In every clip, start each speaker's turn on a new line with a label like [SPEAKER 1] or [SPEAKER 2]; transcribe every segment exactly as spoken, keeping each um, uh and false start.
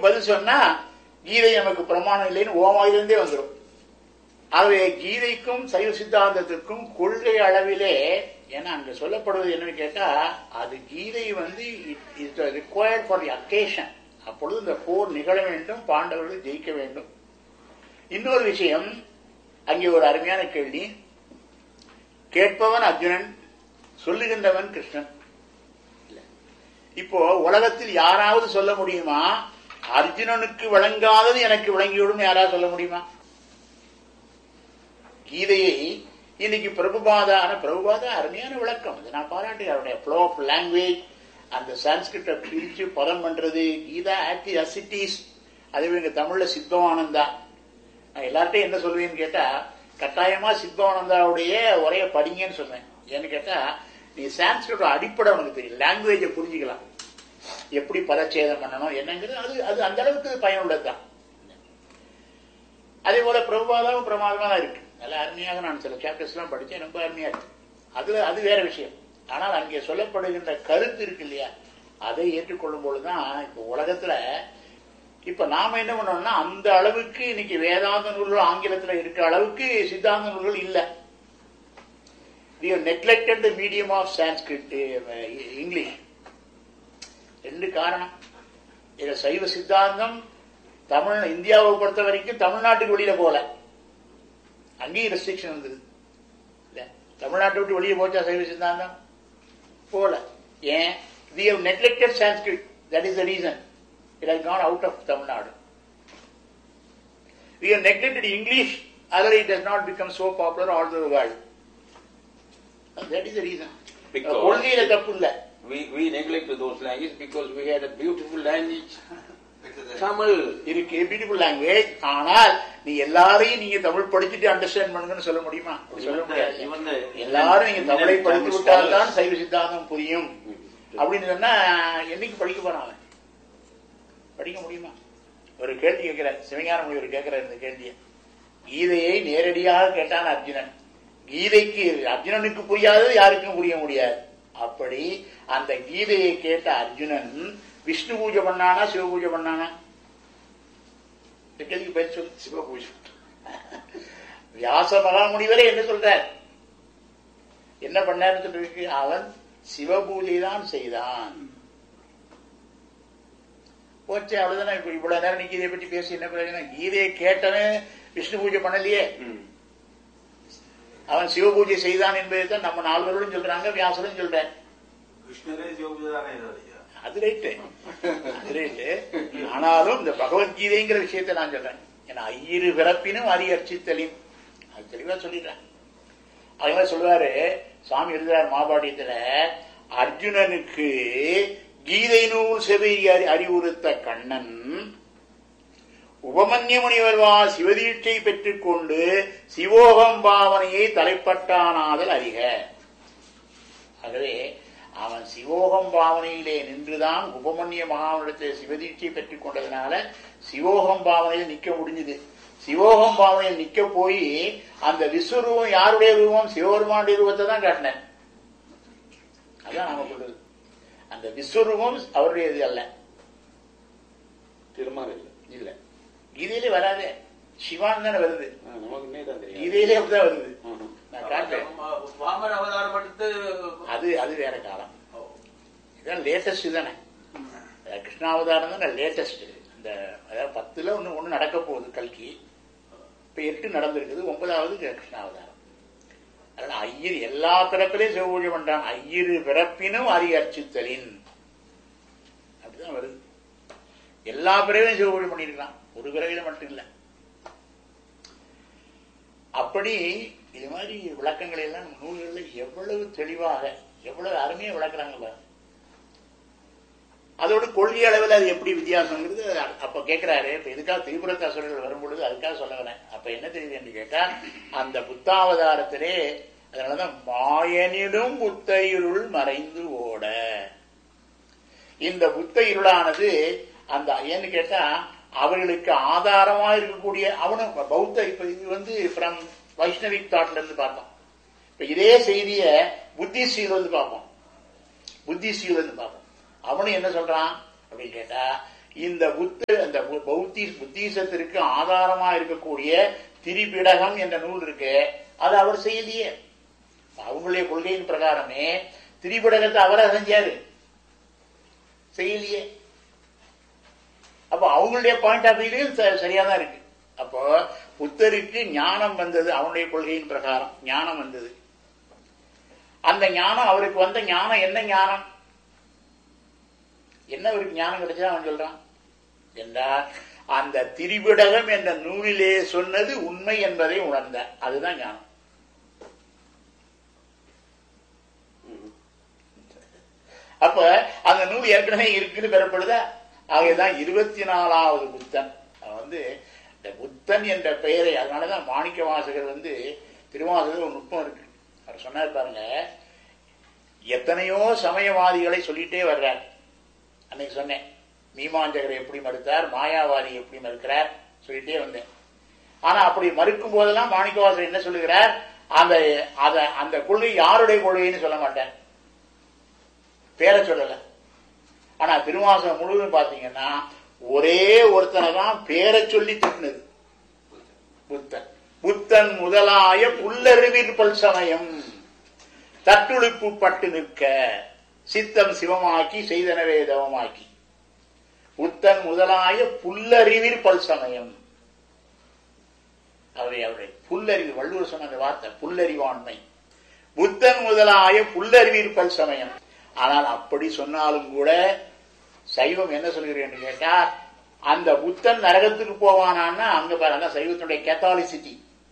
[SPEAKER 1] பதில் சொன்னா கீதை நமக்கு பிரமாணம் இல்லைன்னு ஓமாயிலிருந்தே வந்துடும். ஆகவே கீதைக்கும் சைவ சித்தாந்தத்திற்கும் கொள்கை அளவிலே, ஏன்னா அங்க சொல்லப்படுவது என்னன்னு கேட்டா, அது கீதை வந்து it required for the occasion. அப்பொழுது இந்த போர் நிகழ வேண்டும், பாண்டவர்கள் ஜெயிக்க வேண்டும். இன்னொரு விஷயம், அங்கே ஒரு அருமையான கேள்வி. கேட்பவன் அர்ஜுனன், சொல்லுகின்றவன் கிருஷ்ணன். இப்போ உலகத்தில் யாராவது சொல்ல முடியுமா அர்ஜுனனுக்கு விளங்காதது எனக்கு விளங்கிவிடும்? யாராவது சொல்ல முடியுமா? கீதையை இன்னைக்கு பிரபுபாதா, பிரபுபாதா அருமையான விளக்கம், நான் பாராட்டு. அவருடைய ஃப்ளோ ஆஃப் லாங்குவேஜ், அந்த சான்ஸ்கிரிட்ட பிரிச்சு பதம் பண்றது, கீதா ஆக்டி அசிட்டிஸ். அதே எங்க தமிழ்ல சித்பவானந்தா. நான் எல்லார்ட்டையும் என்ன சொல்லுவேன்னு கேட்டா, கட்டாயமா சித்பவானந்தாவுடைய உரைய படிங்கன்னு சொன்னேன். ஏன்னு கேட்டா, நீ சான்ஸ்கிரிட் அடிப்படை உனக்கு தெரியும், லாங்குவேஜை புரிஞ்சுக்கலாம், எப்படி பதச்சேதம் பண்ணணும் என்னங்கிறது. அது அது அந்த அளவுக்கு பயனுள்ளதுதான். அதே போல பிரபுபாதாவும் பிரமாதமா தான் இருக்கு. நல்ல அருமையாக நான் சில சாப்டர்ஸ் எல்லாம் படிச்சேன், ரொம்ப அருமையா இருக்கு. அதுல அது வேற விஷயம். ஆனால் அங்கே சொல்லப்படுகின்ற கருத்து இருக்கு இல்லையா, அதை ஏற்றுக்கொள்ளும் பொழுதுதான் இப்ப உலகத்துல இப்ப நாம என்ன பண்ணோம்னா, அந்த அளவுக்கு இன்னைக்கு வேதாந்த நூல்கள் ஆங்கிலத்தில் இருக்கிற அளவுக்கு சித்தாந்த நூல்கள் இல்லை. We have neglected the medium of Sanskrit, uh, English. ரெண்டு காரணம். இத சைவ சித்தாந்தம் தமிழ் இந்தியாவை பொறுத்த வரைக்கும் தமிழ்நாட்டுக்கு வெளியில போல, அங்கேயும் ரெஸ்ட்ரிக்ஷன் இருந்தது. தமிழ்நாட்டை விட்டு வெளியே போச்சா சைவ சித்தாந்தம்? போல. ஏன்? We have neglected Sanskrit. That is the reason it has gone out of Tamil Nadu. We have neglected English, otherwise it does not become so popular all over the world. That is the reason.
[SPEAKER 2] Because
[SPEAKER 1] கொள்கையில தப்பு இல்ல.
[SPEAKER 2] we we neglected those languages because we had a beautiful language. Tamil
[SPEAKER 1] இருக்கு, beautiful language. ஆனால் நீ எல்லாரையும் நீங்க தமிழ் படிச்சுட்டு understand பண்ணுங்கன்னு சொல்ல முடியுமா? சொல்ல முடியாது. எல்லாரும் நீங்க தமிழை படித்து விட்டால் தான் சைவ சித்தாந்தம் புரியும் அப்படின்னு சொன்னா என்னைக்கு படிக்க போறாங்க? படிக்க முடியுமா? ஒரு கேள்வி கேட்கிறார் சிவஞான முனிவர், கேட்கிறார் இந்த கேள்வியை. கீதையை நேரடியாக கேட்டான் அர்ஜுனன். கீதைக்கு அர்ஜுனனுக்கு புரியாதது யாருக்கும் புரிய முடியாது. அப்படி அந்த கீதையை கேட்ட அர்ஜுனன் விஷ்ணு பூஜை பண்ணானா சிவ பூஜை பண்ணானா? கேள்விக்கு பதில் சொல்லு. சிவ பூஜை. வியாச மகாமுனிவரே என்ன சொல்றார், என்ன பண்ணாருன்னு சொல்லிருக்கு? அவன் சிவ பூஜை தான் செய்தான். போச்சு, அவ்வளவுதானே. இப்ப இவ்வளவு நேரம் நீ கீதையை பற்றி பேசி என்ன பிரயோஜனம்? கீதையை கேட்டவன் விஷ்ணு பூஜை பண்ணலையே, அவன் சிவ பூஜை செய்தான் என்பதைத்தான் நம்ம நால்வர்களும் சொல்றாங்க, வியாசரும் சொல்றேன். அது ரைட்டு, அது ரைட்டு. ஆனாலும் இந்த பகவத்கீதைங்கிற விஷயத்தை நான் சொல்றேன். ஏன்னா ஐயிரு பிறப்பினும் அரி அர்ச்சித்தலின், அது தெளிவா சொல்லிடுறேன். அதனால சொல்றாரு சுவாமி எழுதுறார் மகாபாரதத்துல, அர்ஜுனனுக்கு கீதை நூல் செவி அறிவுறுத்த கண்ணன் உபமன்ய முனிவர்வால் சிவதீட்சை பெற்றுக் கொண்டு சிவோகம் பாவனையை தலைப்பட்டானாதல் அறிக. ஆகவே அவன் சிவோகம் பாவனையிலே நின்றுதான் உபமன்ய மகாவனிடத்தை சிவதீட்சை பெற்றுக் கொண்டதுனால சிவோகம் பாவனையில் நிக்க முடிஞ்சது. சிவோகம் பாவனையில் நிக்க போய் அந்த விஸ்வரூபம் யாருடைய ரூபம்? சிவபெருமானுடைய ரூபத்தை தான் காட்டினேன். அதான் நாம சொல்றது. அந்த விஸ்வரூபம் அவருடையது அல்ல,
[SPEAKER 2] திருமால்
[SPEAKER 1] இல்ல. கீதையிலே வராதே, சிவான் தானே வருது. கீதையிலே அப்படிதான் வருது. நான் காட்டுறேன். அது அது வேற காலம். இதான் லேட்டஸ்ட் தானே. கிருஷ்ணாவதாரம் தான் லேட்டஸ்ட். இந்த அதாவது பத்துல ஒண்ணு ஒண்ணு நடக்க போகுது கல்கி. இப்ப எட்டு நடந்திருக்குது, ஒன்பதாவது கிருஷ்ணாவதாரம். அதனால ஐயர் எல்லா பிறப்பிலையும் சிவபூஜை பண்றான். ஐயிரு பிறப்பினும் அரி அர்ச்சித்தலின், அப்படிதான் வருது. எல்லா பிறவிலும் சிவபூஜை பண்ணிருக்கான், ஒரு பிறவில மட்டும் இல்ல. அப்படி இது மாதிரி விளக்கங்களை எல்லாம் நூல்கள்ல எவ்வளவு தெளிவாக எவ்வளவு அருமையா விளக்குறாங்க. அதோட கொள்கை அளவில் அது எப்படி வித்தியாசங்கிறது அப்ப கேட்கிறாரு. இப்ப எதுக்காக திரிபுரத்து அசுரர்கள் வரும்பொழுது அதுக்காக சொல்ல வரேன். அப்ப என்ன தெரியுது என்று கேட்டா, அந்த புத்தாவதாரத்திலே அதனாலதான் மாயனிலும் புத்த இருள் மறைந்து ஓட, இந்த புத்த இருளானது அந்த ஏன்னு கேட்டா அவர்களுக்கு ஆதாரமா இருக்கக்கூடிய அவனும் பௌத்த. இப்ப இது வந்து ஃப்ரம் வைஷ்ணவிக் தாட்ல இருந்து பார்த்தோம். இப்ப இதே செய்திய புத்திஸ்டில இருந்து பார்ப்போம். புத்திஸ்டில இருந்து பார்ப்போம். அவனும் என்ன சொல்றான் அப்படின்னு கேட்டா, இந்த புத்த இந்த பௌத்தி புத்தீசத்திற்கு ஆதாரமா இருக்கக்கூடிய திரிபிடகம் என்ற நூல் இருக்கு, அது அவர் செய்யலையே. அவங்களுடைய கொள்கையின் பிரகாரமே திரிபிடகத்தை அவரை செஞ்சாரு, செய்யலையே. அப்ப அவங்களுடைய பாயிண்ட் ஆஃப் வியூலையும் சரியாதான் இருக்கு. அப்போ புத்தருக்கு ஞானம் வந்தது, அவனுடைய கொள்கையின் பிரகாரம் ஞானம் வந்தது. அந்த ஞானம் அவருக்கு வந்த ஞானம் என்ன ஞானம்? என்ன அவருக்கு ஞானம் கிடைச்சா அவன் சொல்றான் என்றால், அந்த திரிபிடகம் என்ற நூலிலே சொன்னது உண்மை என்பதை உணர்ந்த, அதுதான் ஞானம். அப்ப அந்த நூல் ஏற்கனவே இருக்குன்னு பெறப்படுதா? ஆகதான் இருபத்தி நாலாவது புத்தன் வந்து இந்த புத்தன் என்ற பெயரை, அதனாலதான் மாணிக்க வாசகர் வந்து திருவாசகர் ஒரு நுட்பம் இருக்கு. அவர் சொன்னார் பாருங்க, எத்தனையோ சமயவாதிகளை சொல்லிட்டே வர்றார். அன்னைக்கு சொன்னேன், மீமாஞ்சகரை எப்படி மறுத்தார், மாயாவாதி எப்படி மறுக்கிறார் சொல்லிட்டே வந்தேன். ஆனா அப்படி மறுக்கும் போதெல்லாம் மாணிக்கவாசகர் என்ன சொல்லுகிறார், அந்த அந்த கொள்கை யாருடைய கொள்கைன்னு சொல்ல மாட்டார், பேரை சொல்லல. ஆனா திருவாசகம் முழுவதும் பாத்தீங்கன்னா ஒரே ஒருத்தனை தான் பேரை சொல்லி திட்டினது, புத்தன். புத்தன் முதலாய புல்லறிவிற்பல் சமயம் தட்டுழுப்பு பட்டு நிற்க சித்தம் சிவமாக்கி செய்தனவே தவமாக்கி. புத்தன் முதலாய புல்லறிவிற்பல் சமயம், அவரை அவரை புல்லறிவு, வள்ளுவர் சொன்ன அந்த வார்த்தை புல்லறிவாண்மை. புத்தன் முதலாய புல்லறிவிற்பல் சமயம். ஆனால் அப்படி சொன்னாலும் கூட சைவம் என்ன சொல்கிறேன் கேட்டா, அந்த புத்தன் நரகத்துக்கு போவானான்னா அங்க பாருங்க சைவத்தினுடைய கேத்தாலிசிட்டி.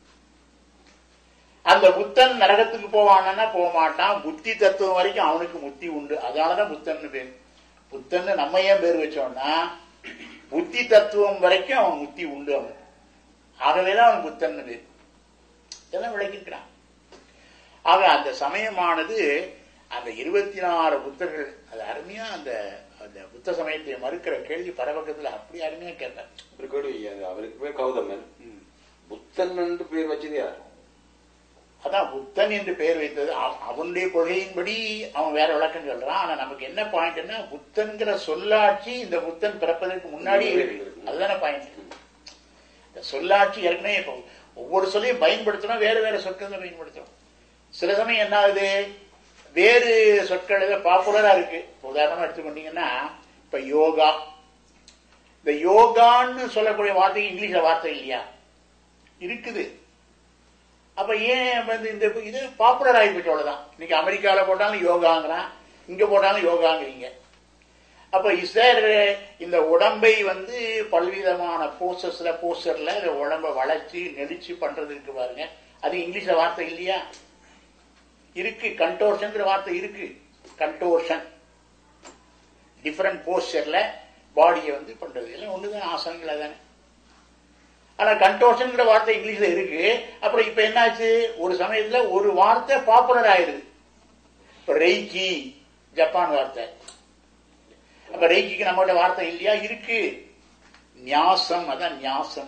[SPEAKER 1] அந்த புத்தன் நரகத்துக்கு போவானா போக மாட்டான், புத்தி தத்துவம் வரைக்கும் அவனுக்கு முத்தி உண்டு. அதனாலதான் புத்தன் பேர். புத்தன் நம்ம ஏன் பேர் வச்சோம்னா, புத்தி தத்துவம் வரைக்கும் அவன் முத்தி உண்டு அவன். ஆகவேதான் அவன் புத்தன் பேர். இதெல்லாம் விளக்கிக்கிறான். ஆக அந்த சமயமானது அந்த இருபத்தி நாலு புத்தர்கள், அது அருமையா அந்த அந்த புத்த சமயத்தை மறுக்கிற கேள்வி பரபக்கத்துல அப்படி அருமையா கேட்டார்.
[SPEAKER 2] அவருக்கு பேர் கௌதமன், புத்தன் என்று பேர் வச்சது யார்?
[SPEAKER 1] அதான் புத்தன் என்று பெயர் வைத்தது அவனுடைய கொள்கையின்படி அவன் வேற விளக்கம் சொல்றான். ஆனா நமக்கு என்ன பாயிண்ட்னா, புத்தன்கிற சொல்லாட்சி இந்த புத்தன் பிறப்பதற்கு முன்னாடியே இருக்கு. அதுதானே பாயிண்ட். இந்த சொல்லாட்சி ஏற்கனவே இப்போ ஒவ்வொரு சொல்லையும் பயன்படுத்தணும், வேற வேற சொற்கள் பயன்படுத்தணும். சில சமயம் என்ன ஆகுது, வேறு சொற்கள் பாப்புலரா இருக்கு. உதாரணமா எடுத்துக்கொண்டீங்கன்னா, இப்ப யோகா, இந்த யோகான்னு சொல்லக்கூடிய வார்த்தை இங்கிலீஷ்ல வார்த்தை இல்லையா இருக்குது. அப்ப ஏன் வந்து இந்த இது பாப்புலர் ஆகிப்போச்சு, அவ்வளவுதான். இன்னைக்கு அமெரிக்கால போட்டாலும் யோகாங்கிறான், இங்க போட்டாலும் யோகாங்கிறீங்க. அப்ப இசர் இந்த உடம்பை வந்து பல்விதமான போஸ்டர்ஸ்ல போஸ்டர்ல உடம்பை வளைச்சு நெளிச்சு பண்றது இருக்கு பாருங்க, அது இங்கிலீஷ்ல வார்த்தை இல்லையா இருக்கு. கண்டோர்ஷன் வார்த்தை இருக்கு. கண்டோர்ஷன் டிஃபரெண்ட் போஸ்டர்ல பாடியை வந்து பண்றது எல்லாம் ஒண்ணுதான், ஆசனங்கள தானே. ஆனா கண்டோர்ஷன் வார்த்தை இங்கிலீஷ்ல இருக்கு. அப்புறம் இப்ப என்னாச்சு, ஒரு சமயத்துல ஒரு வார்த்தை பாப்புலர் ஆயிருது. இப்ப ரெய்கி ஜப்பான் வார்த்தை. அப்ப ரெய்கிக்கு நம்மகிட்ட வார்த்தை இல்லையா? இருக்கு. நியாசம், அதான் நியாசம்.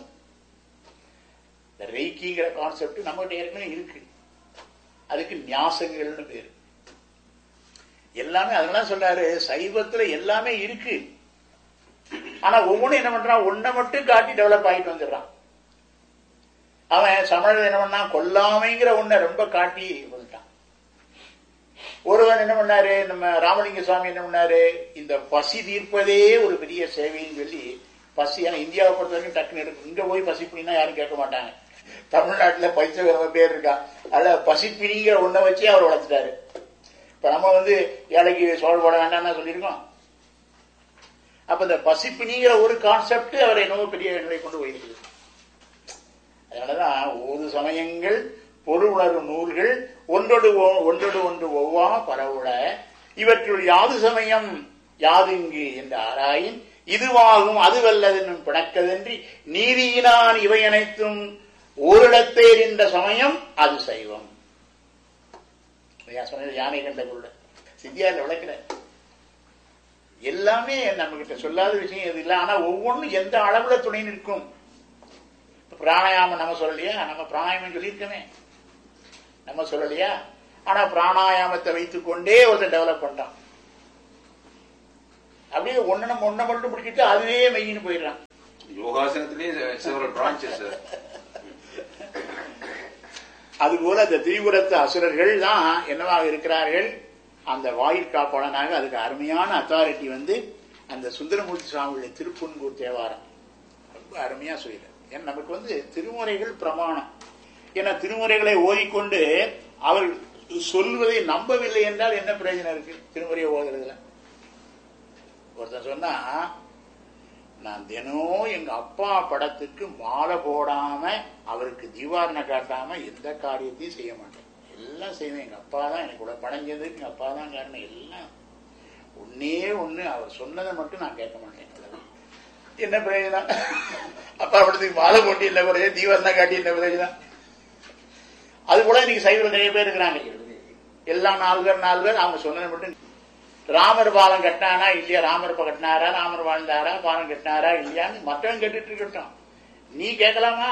[SPEAKER 1] இந்த ரெய்கிங்கிற கான்செப்ட் நம்மகிட்ட ஏற்கனவே இருக்கு. அதுக்கு நியாசங்கள்னு பேரு. எல்லாமே அதனால சொன்னாரு, சைவத்துல எல்லாமே இருக்கு. ஆனா ஒவ்வொன்றும் என்ன பண்றான், ஒன்ன மட்டும் காட்டி டெவலப் ஆகிட்டு வந்துடுறான். அவன் சமணர் என்ன பண்ணான், கொல்லாமைங்கிற ஒன்ன ரொம்ப காட்டி வந்துட்டான். ஒருவன் என்ன பண்ணாரு, நம்ம ராமலிங்க சுவாமி என்ன பண்ணாரு, இந்த பசி தீர்ப்பதே ஒரு பெரிய சேவைன்னு சொல்லி பசி, ஏன்னா இந்தியாவை பொறுத்த வரைக்கும் டக்குன்னு இருக்கு. இங்க போய் பசிப்பினா யாரும் கேட்க மாட்டாங்க. தமிழ்நாட்டுல பைச பேர் இருக்கா, அதுல பசிப்பினிங்கிற ஒன்ன வச்சே அவர் வளர்த்துட்டாரு. இப்ப நம்ம வந்து ஏழைக்கு சோழ போட வேண்டாம்னு சொல்லியிருக்கோம். அப்ப இந்த பசிப்பினிங்கிற ஒரு கான்செப்ட் அவரை என்னவோ பெரிய நிலை கொண்டு போயிருக்குது. அதனாலதான் ஓது சமயங்கள் பொருளுணர்வு நூல்கள் ஒன்றோடு ஒன்றோடு ஒன்று ஒவ்வா பரவுள இவற்றுள் யாது சமயம் யாதுங்கு என்ற ஆராயின் இதுவாகும் அதுவல்லதென்னும் பிணக்கதன்றி நீதியினான் இவை அனைத்தும் ஓரிடத்தே என்ற சமயம் அது சைவம். யானை கண்ட பொருள் சித்தியார் விளக்கிற எல்லாமே நம்ம கிட்ட சொல்லாத விஷயம் எது இல்லை. ஆனா ஒவ்வொன்றும் எந்த அளவுல துணை நிற்கும். பிராணாயாமம் நம்ம சொல்லலையா, நம்ம பிராணாயாமம் சொல்லியிருக்கமே, நம்ம சொல்லலையா. ஆனா பிராணாயாமத்தை வைத்துக் கொண்டே ஒருத்தர் டெவலப் பண்றான். அப்படியே ஒன்ன ஒன்ன மட்டும் பிடிச்சிட்டு அதுவே மெய்யின்னு போயிடுறான்.
[SPEAKER 2] யோகாசனத்திலே several branches.
[SPEAKER 1] அதுபோல அந்த திரிபுரத்து அசுரர்கள் தான் என்னவாக இருக்கிறார்கள், அந்த வாயில் காப்பாளனாக. அதுக்கு அருமையான அத்தாரிட்டி வந்து அந்த சுந்தரமூர்த்தி சுவாமியுடைய திருப்புன்கூர் தேவாரம் ரொம்ப அருமையா சொல்லிடுறார். ஏன்னா நமக்கு வந்து திருமுறைகள் பிரமாணம். ஏன்னா திருமுறைகளை ஓதிக்கொண்டு அவர் சொல்வதை நம்பவில்லை என்றால் என்ன பிரயோஜனம் இருக்கு திருமுறையை ஓதுறதுல? ஒருத்தன் சொன்னா, நான் தினம் எங்க அப்பா படத்துக்கு மாலை போடாம அவருக்கு தீவாரணை காட்டாம எந்த காரியத்தையும் செய்ய மாட்டேன். எல்லாம் செய்வேன். எங்க அப்பா தான் எனக்கு கூட படைஞ்சது, எங்க அப்பா தான் காரணம். எல்லாம் ஒன்னே ஒண்ணு, அவர் சொன்னதை மட்டும் நான் கேட்க மாட்டேன். என்ன பிரயோஜனம்? அப்பா படத்துக்கு மாலை போட்டி இல்லை பிரயோஜனம், தீவாரணை காட்டி என்ன பிரயோஜனம்? அது போல இன்னைக்கு சைவர்கள் நிறைய பேர் இருக்கிறாங்க. எல்லாம் நாலு பேர் நாலு பேர் அவங்க சொன்னதை மட்டும். ராமர் பாலம் கட்டினாரா இல்லையா, ராமர் கட்டினாரா, ராமர் வாழ்ந்தாரா, பாலம் கட்டினாரா இல்லையான்னு மற்றவன் கேட்டுட்டு இருக்கட்டும், நீ கேட்கலாமா?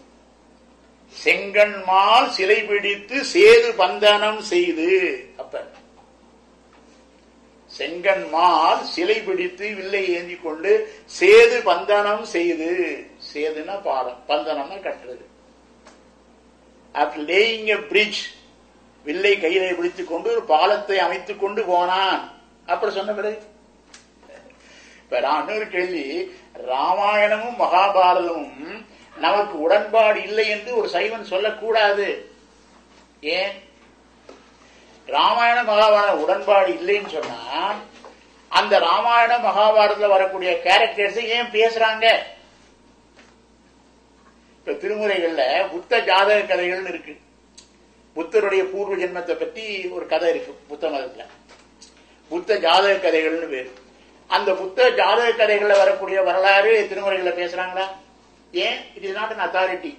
[SPEAKER 1] செங்கண்மால் சிலை பிடித்து சேது பந்தனம் செய்து, அப்ப செங்கண்மால் சிலை பிடித்து வில்லை ஏந்தி கொண்டு சேது பந்தனம் செய்து, சேதுனா பாலம், பந்தனம்னா கட்டுறது. After laying a bridge, வில்லை கையிலே பிடித்துக் கொண்டு ஒரு பாலத்தை அமைத்துக் கொண்டு போனான். அப்படி சொன்ன பிறகு இப்ப இன்னொரு கேள்வி, ராமாயணமும் மகாபாரதமும் நமக்கு உடன்பாடு இல்லை என்று ஒரு சைவன் சொல்லக்கூடாது. ஏன்? ராமாயண மகாபாரதம் உடன்பாடு இல்லைன்னு சொன்னா அந்த ராமாயண மகாபாரதத்தில் வரக்கூடிய கேரக்டர்ஸ் ஏன் பேசுறாங்க? இப்ப திருமுறைகள்ல புத்த ஜாதக கதைகள்னு இருக்கு. புத்தருடைய பூர்வ ஜென்மத்தை பத்தி ஒரு கதை இருக்கு புத்த மதத்துல. புத்த ஜாதக கதைகள்னு பேரு. அந்த புத்த ஜாதக கதைகள்ல வரக்கூடிய வரலாறு திருமுறைகள்ல பேசுறாங்களா? ஏன்? It is not an authority.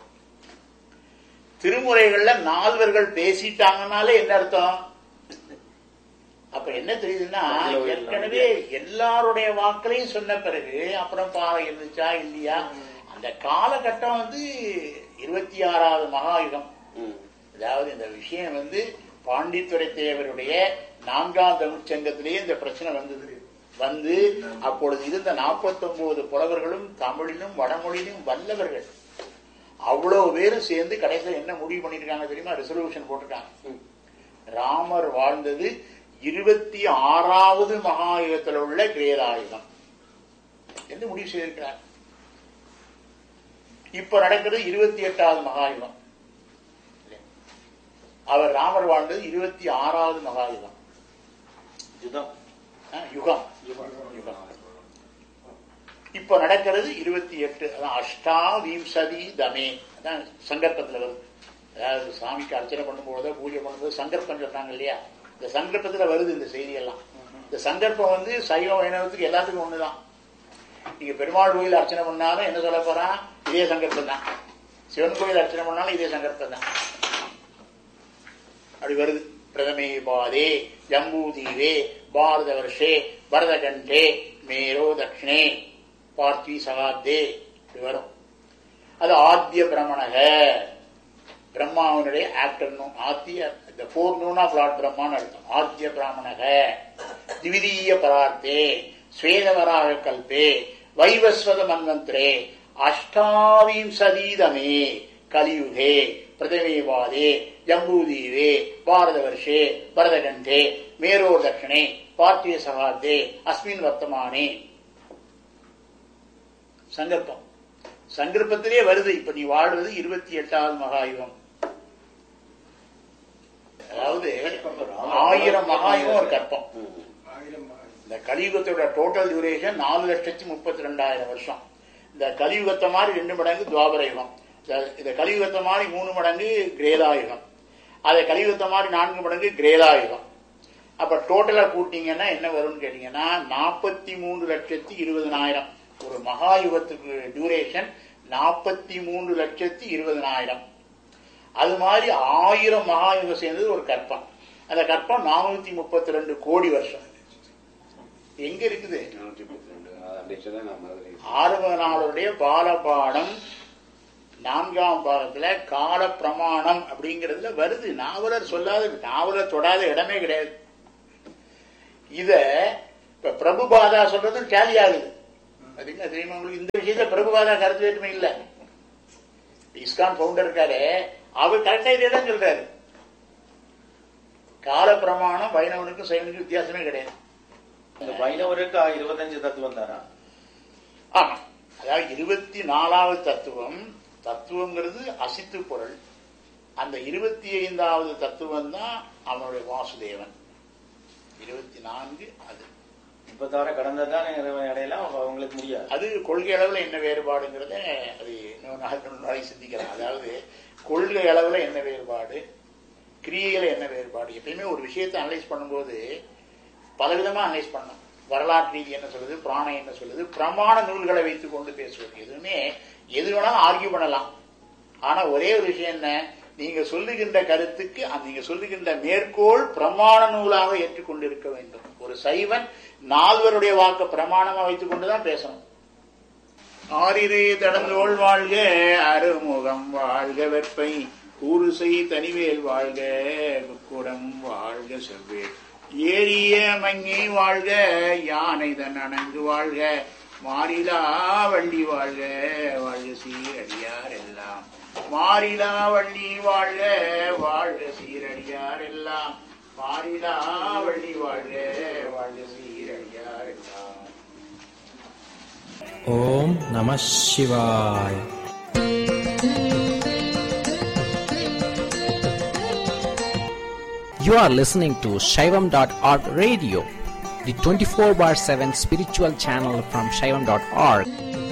[SPEAKER 1] திருமுறைகள்ல நால்வர்கள் பேசிட்டாங்கன்னாலே என்ன அர்த்தம்? அப்ப என்ன தெரியுதுன்னா, ஏற்கனவே எல்லாருடைய வாக்களையும் சொன்ன பிறகு அப்புறம் பாவை இருந்துச்சா இல்லையா, அந்த காலகட்டம் வந்து இருபத்தி ஆறாவது மகாயுகம். அதாவது இந்த விஷயம் வந்து பாண்டித்துரை தேவருடைய நான்காம் தமிழ்ச்சங்கத்திலேயே இந்த பிரச்சனை வந்தது. வந்து அப்பொழுது இருந்த நாற்பத்தி ஒன்பது புலவர்களும் தமிழிலும் வடமொழியிலும் வல்லவர்கள் அவ்வளவு பேரும் சேர்ந்து கடைசியில் என்ன முடிவு பண்ணிருக்காங்க தெரியுமா? ரெசல்யூஷன் போட்டிருக்காங்க. ராமர் வாழ்ந்தது இருபத்தி ஆறாவது மகாயுகத்தில் உள்ள கிரேதாயுகம் என்று முடிவு செய்திருக்கிறார். இப்ப நடக்கிறது இருபத்தி எட்டாவது மகாயுகம். அவர் ராமர் வாழ்ந்தது இருபத்தி ஆறாவது மகாயுகம். யுகம் யுகம் யுகம் இப்ப நடக்கிறது இருபத்தி எட்டு. அதான் அஷ்டா வீம்சதி தமே. அதான் சங்கல்பத்துல வருது. அதாவது சாமிக்கு அர்ச்சனை பண்ணும்போது பூஜை பண்ணும்போது சங்கல்பம் சொல்றாங்க இல்லையா, இந்த சங்கல்பத்துல வருது இந்த செய்தி எல்லாம். இந்த சங்கல்பம் வந்து சைவ வைணவத்துக்கு எல்லாத்துக்கும் ஒண்ணுதான். நீங்க பெருமாள் கோயில் அர்ச்சனை பண்ணாலும் என்ன சொல்ல போறான்? இதே சங்கல்பம் தான். சிவன் கோயில் அர்ச்சனை பண்ணாலும் இதே சங்கல்பம் தான். அப்படி வருது. பிரதமே பாதே ஜம்பூதீவே பாரத வருஷே பரதகண்டே மேரோ தட்சிணே பார்த்தி சகாத்தே இப்படி வரும். அது ஆத்திய பிரம்மணக, பிரம்மாவனுடைய actor noon. ஆத்திய the four noon of Lord Brahman அர்த்தம். ஆத்திய பிராமணக திவிதீய பரார்த்தே ஸ்வேதவராக கல்பே வைவஸ்வத மன்வந்திரே அஷ்டாவிம்சதீதமே கலியுகே பிரதமேவாதே ஜம்பூதீவே பாரத வருஷே பரதகண்டே மேரோ தட்சிணே பார்த்திய சகாத்தே அஸ்மின் வர்த்தமானே. சங்கல்பம் சங்கல்பத்திலே வருது. இப்ப நீ வாழ்வது இருபத்தி எட்டாவது மகாயுகம். அதாவது ஆயிரம் மகாயுகம் ஒரு கற்பம். இந்த கலியுகத்தோட டோட்டல் டியூரேஷன் நாலு லட்சத்தி முப்பத்தி ரெண்டாயிரம் வருஷம். இந்த கலியுகத்தை மாதிரி ரெண்டு மடங்கு துவாபர யுகம், இந்த கலியுகத்தை மாதிரி மூணு மடங்கு கிரேதாயுகம், அதை கலியுகத்தை மாதிரி நான்கு மடங்கு கிரேதாயுகம். அப்ப டோட்டலா கூட்டிங்கன்னா என்ன வரும்னு கேட்டீங்கன்னா நாற்பத்தி மூணு லட்சத்தி இருபதனாயிரம். ஒரு மகாயுகத்துக்கு டியூரேஷன் நாற்பத்தி மூன்று லட்சத்தி இருபதனாயிரம். அது மாதிரி ஆயிரம் மகாயுகம் சேர்ந்தது ஒரு கற்பம். அந்த கற்பம் நானூத்தி முப்பத்தி ரெண்டு கோடி வருஷம். எங்க இருக்குது? ஆறுவனாளுடைய பாலபாடம் நான்காம் பாகத்துல கால பிரமாணம் அப்படிங்கறதுல வருது. நாவலர் சொல்லாத, நாவலர் தொடாத இடமே கிடையாது. இத இப்ப பிரபுபாதா சொல்றதும் டேலி ஆகுது. அதுங்க தெரியுமா உங்களுக்கு? இந்த விஷயத்துல பிரபுபாதா கருத்து வேற்றுமை இல்ல. இஸ்கான் பவுண்டர் இருக்காரு, அவர் கரெக்டா இதே தான் சொல்றாரு. கால பிரமாணம் வைணவனுக்கும் சைவனுக்கும் வித்தியாசமே கிடையாது.
[SPEAKER 3] வைணவருக்கு இருபத்தஞ்சு தத்துவம் தானா?
[SPEAKER 1] ஆமா, அதாவது இருபத்தி நாலாவது தத்துவம். தத்துவங்கிறது அசித்து பொருள். அந்த இருபத்தி ஐந்தாவது தத்துவம் தான் அவனுடைய வாசுதேவன். இருபத்தி நான்கு அது
[SPEAKER 3] இப்ப தவிர கடந்ததான் அடையலாம், அவங்களுக்கு முடியாது.
[SPEAKER 1] அது கொள்கை அளவுல என்ன வேறுபாடுங்கிறத அது இன்னொரு சிந்திக்கலாம். அதாவது கொள்கை அளவுல என்ன வேறுபாடு, கிரியைகளை என்ன வேறுபாடு. எப்பயுமே ஒரு விஷயத்தை அனலைஸ் பண்ணும்போது பலவிதமா அனலைஸ் பண்ணணும். வரலாற்று ரீதி என்ன சொல்லுது, பிராணம் என்ன சொல்லுது, பிரமாண நூல்களை வைத்துக் கொண்டு பேசுவது. எதுவுமே எது வேணாலும் ஆர்கியூ பண்ணலாம். ஆனா ஒரே ஒரு விஷயம் என்ன, நீங்க சொல்லுகின்ற கருத்துக்கு நீங்க சொல்லுகின்ற மேற்கோள் பிரமாண நூலாக ஏற்றுக்கொண்டு இருக்க வேண்டும். ஒரு சைவன் நால்வருடைய வாக்க பிரமாணமா வைத்துக் கொண்டுதான் பேசணும். ஆரிரே தடந்தோள் வாழ்க, அருமுகம் வாழ்க, வெப்பை கூறுசை தனிவேல் வாழ்க, குக்குடம் வாழ்க, செவ்வேல் ஏரிய மங்கை வாழ்க, யானை தன் அணங்கு வாழ்க, மாறிலா வள்ளி வாழ்க, வாழ்க சீரடியார் எல்லாம். மாறிலா வள்ளி வாழ்க, வாழ்க சீரடியார் எல்லாம். மாறிலா வள்ளி வாழ்க, வாழ்க சீரடியார் எல்லாம்.
[SPEAKER 4] ஓம் நம சிவாய. You are listening to Shaivam dot org radio, the twenty-four bar seven spiritual channel from Shaivam dot org.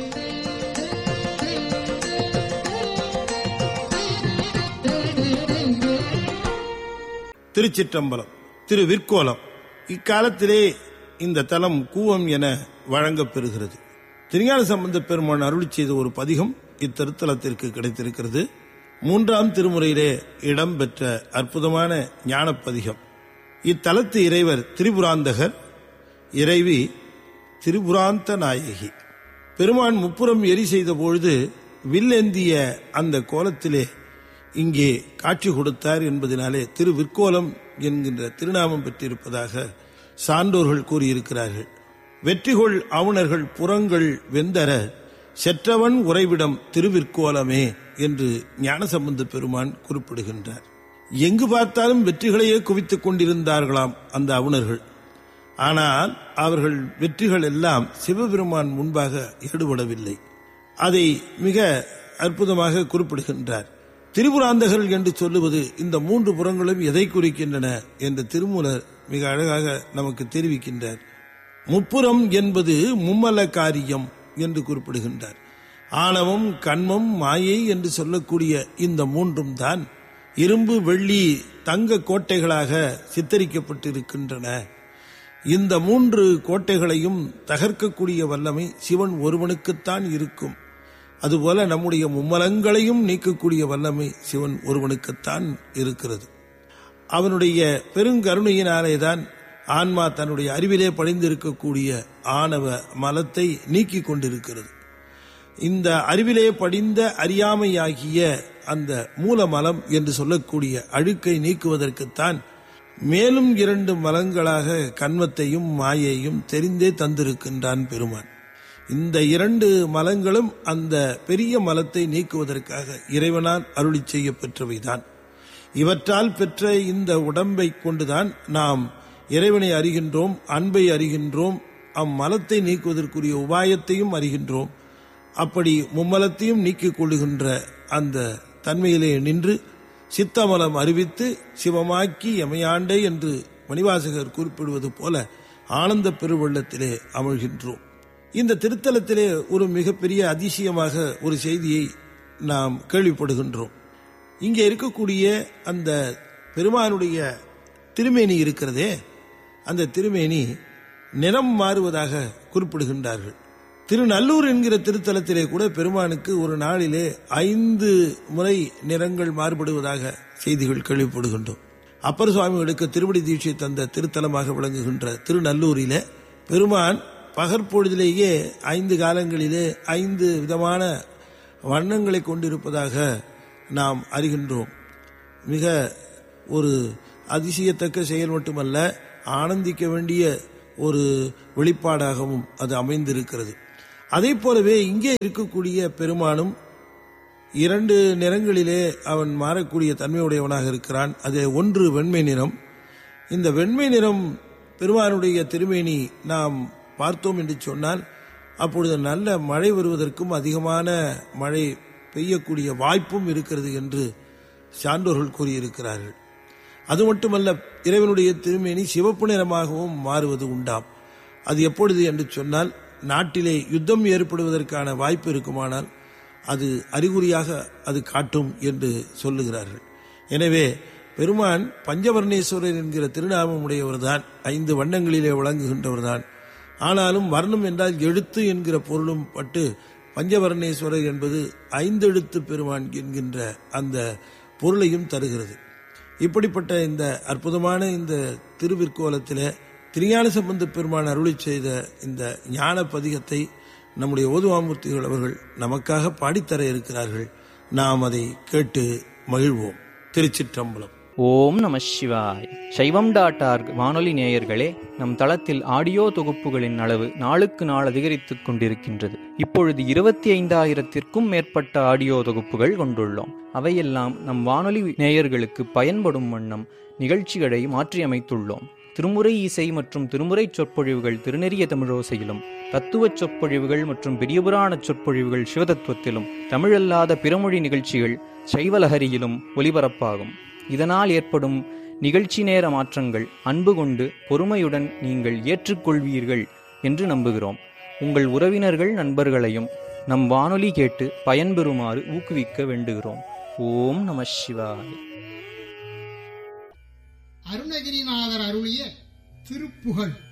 [SPEAKER 5] திருச்சிற்றம்பலம். திரு விற்கோலம். இக்காலத்திலே இந்த தலம் கூவம் என வழங்கப் பெறுகிறது. திருஞான சம்பந்த பெருமான் அருளி செய்த ஒரு பதிகம் இத்திருத்தலத்திற்கு கிடைத்திருக்கிறது. மூன்றாம் திருமுறையிலே இடம்பெற்ற அற்புதமான ஞானப்பதிகம். இத்தலத்து இறைவர் திரிபுராந்தகர், இறைவி திரிபுராந்த நாயகி. பெருமான் முப்புறம் எரி செய்த பொழுது வில்லேந்திய அந்த கோலத்திலே இங்கே காட்சி கொடுத்தார் என்பதனாலே திருவிற்கோலம் என்கின்ற திருநாமம் பெற்றிருப்பதாக சான்றோர்கள் கூறியிருக்கிறார்கள். வெற்றிகொள் அவுணர்கள் புறங்கள் வெந்தர செற்றவன் உறைவிடம் திருவிற்கோலமே என்று ஞானசம்பந்த பெருமான் குறிப்பிடுகின்றார். எங்கு பார்த்தாலும் வெற்றிகளையே குவித்துக் கொண்டிருந்தார்களாம் அந்த அவுணர்கள். ஆனால் அவர்கள் வெற்றிகள் எல்லாம் சிவபெருமான் முன்பாக ஈடுபடவில்லை. அதை மிக அற்புதமாக குறிப்பிடுகின்றார். திரிபுராந்தகர்கள் என்று சொல்லுவது இந்த மூன்று புறங்களும் எதை குறிக்கின்றன என்று திருமூலர் மிக அழகாக நமக்கு தெரிவிக்கின்றார். முப்புறம் என்பது மும்மல காரியம் என்று குறிப்பிடுகின்றார். ஆணவம், கண்மம், மாயை என்று சொல்லக்கூடிய இந்த மூன்றும் தான் இரும்பு, வெள்ளி, தங்க கோட்டைகளாக சித்தரிக்கப்பட்டிருக்கின்றன. இந்த மூன்று கோட்டைகளையும் தகர்க்கக்கூடிய வல்லமை சிவன் ஒருவனுக்குத்தான் இருக்கும். அதுபோல நம்முடைய மும்மலங்களையும் நீக்கக்கூடிய வல்லமை சிவன் ஒருவனுக்குத்தான் இருக்கிறது. அவனுடைய பெருங்கருணையினாலேதான் ஆன்மா தன்னுடைய அறிவிலே படிந்திருக்கக்கூடிய ஆணவ மலத்தை நீக்கிக் கொண்டிருக்கிறது. இந்த அறிவிலே படிந்த அறியாமையாகிய அந்த மூலமலம் என்று சொல்லக்கூடிய அழுக்கை நீக்குவதற்குத்தான் மேலும் இரண்டு மலங்களாக கண்மத்தையும் மாயையும் தெரிந்தே தந்திருக்கின்றான் பெருமான். இந்த இரண்டு மலங்களும் அந்த பெரிய மலத்தை நீக்குவதற்காக இறைவனால் அருளி செய்ய பெற்றவைதான். இவற்றால் பெற்ற இந்த உடம்பை கொண்டுதான் நாம் இறைவனை அறிகின்றோம், அன்பை அறிகின்றோம், அம்மலத்தை நீக்குவதற்குரிய உபாயத்தையும் அறிகின்றோம். அப்படி மும்மலத்தையும் நீக்கிக் கொள்ளுகின்ற அந்த தன்மையிலே நின்று சித்தமலம் அறிவித்து சிவமாக்கி எமையாண்டே என்று மணிவாசகர் குறிப்பிடுவது போல ஆனந்த பெருவெள்ளத்திலே அமழ்கின்றோம். இந்த திருத்தலத்திலே ஒரு மிகப்பெரிய அதிசயமாக ஒரு செய்தியை நாம் கேள்விப்படுகின்றோம். இங்கே இருக்கக்கூடிய அந்த பெருமானுடைய திருமேனி இருக்கிறதே, அந்த திருமேனி நிறம் மாறுவதாக குறிப்பிடுகின்றார்கள். திருநல்லூர் என்கிற திருத்தலத்திலே கூட பெருமானுக்கு ஒரு நாளிலே ஐந்து முறை நிறங்கள் மாறுபடுவதாக செய்திகள் கேள்விப்படுகின்றோம். அப்பர் சுவாமிகளுக்கு திருவடி தீட்சை தந்த திருத்தலமாக விளங்குகின்ற திருநல்லூரிலே பெருமான் பகற்பொழுதிலேயே ஐந்து காலங்களிலே ஐந்து விதமான வண்ணங்களை கொண்டிருப்பதாக நாம் அறிகின்றோம். மிக ஒரு அதிசயத்தக்க செயல் மட்டுமல்ல, ஆனந்திக்க வேண்டிய ஒரு வெளிப்பாடாகவும் அது அமைந்திருக்கிறது. அதே போலவே இங்கே இருக்கக்கூடிய பெருமானும் இரண்டு நிறங்களிலே அவன் மாறக்கூடிய தன்மையுடையவனாக இருக்கிறான். அது ஒன்று வெண்மை நிறம். இந்த வெண்மை நிறம் பெருமானுடைய திருமேனி நாம் பார்த்தோம் என்று சொன்னால் அப்பொழுது நல்ல மழை வருவதற்கும் அதிகமான மழை பெய்யக்கூடிய வாய்ப்பும் இருக்கிறது என்று சான்றோர்கள் கூறியிருக்கிறார்கள். அது மட்டுமல்ல, இறைவனுடைய திருமேனி சிவப்பு நிறமாகவும் மாறுவது உண்டாம். அது எப்பொழுது என்று சொன்னால் நாட்டிலே யுத்தம் ஏற்படுவதற்கான வாய்ப்பு இருக்குமானால் அது அறிகுறியாக அது காட்டும் என்று சொல்லுகிறார்கள். எனவே பெருமான் பஞ்சவர்ணேஸ்வரர் என்கிற திருநாமம் உடையவர்தான், ஐந்து வண்ணங்களிலே விளங்குகின்றவர்தான். ஆனாலும் வர்ணம் என்றால் எழுத்து என்கிற பொருளும் பட்டு பஞ்சவர்ணேஸ்வரர் என்பது ஐந்தெழுத்து பெருமான் என்கின்ற அந்த பொருளையும் தருகிறது. இப்படிப்பட்ட இந்த அற்புதமான இந்த திருவிற்கோலத்தில் திருஞான சம்பந்த பெருமான் அருளி செய்த இந்த ஞான பதிகத்தை நம்முடைய ஓதுவாமூர்த்திகள் அவர்கள் நமக்காக பாடித்தர இருக்கிறார்கள். நாம் அதை கேட்டு மகிழ்வோம். திருச்சிற்றம்பலம்.
[SPEAKER 6] ஓம் நம சிவாய். சைவம் டாட் ஆர்க் வானொலி நேயர்களே, நம் தளத்தில் ஆடியோ தொகுப்புகளின் அளவு நாளுக்கு நாள் அதிகரித்துக் கொண்டிருக்கின்றது. இப்பொழுது இருபத்தி ஐந்தாயிரத்திற்கும் மேற்பட்ட ஆடியோ தொகுப்புகள் கொண்டுள்ளோம். அவையெல்லாம் நம் வானொலி நேயர்களுக்கு பயன்படும் வண்ணம் நிகழ்ச்சிகளை மாற்றியமைத்துள்ளோம். திருமுறை இசை மற்றும் திருமுறை சொற்பொழிவுகள் திருநெறிய தமிழோசையிலும், தத்துவச் சொற்பொழிவுகள் மற்றும் பெரியபுராண சொற்பொழிவுகள் சிவதத்துவத்திலும், தமிழல்லாத பிறமொழி நிகழ்ச்சிகள் சைவலஹரியிலும் ஒலிபரப்பாகும். இதனால் ஏற்படும் நிகழ்ச்சி நேர மாற்றங்கள் அன்பு கொண்டு பொறுமையுடன் நீங்கள் ஏற்றுக்கொள்வீர்கள் என்று நம்புகிறோம். உங்கள் உறவினர்கள் நண்பர்களையும் நம் வானொலி கேட்டு பயன்பெறுமாறு ஊக்குவிக்க வேண்டுகிறோம். ஓம் நம சிவாய்.
[SPEAKER 7] அருணகிரிநாதர் அருளிய திருப்புகழ்.